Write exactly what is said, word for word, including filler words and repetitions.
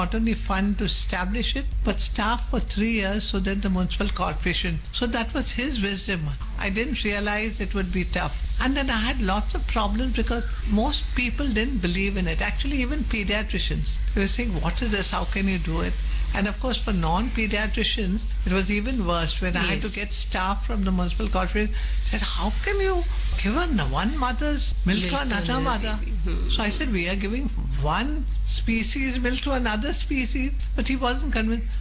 not only fund to establish it, but staff for three years so that the municipal corporation. So that was his wisdom. I didn't realize it would be tough. And then I had lots of problems because most people didn't believe in it. Actually, even pediatricians. They were saying, what is this? How can you do it? And of course, for non-pediatricians, it was even worse when I had to Yes. get staff from the municipal corporation. Said, how can you give her one mother's milk, Milk to to another another mother? baby. Hmm. So I said, we are giving one species milk to another species. But he wasn't convinced.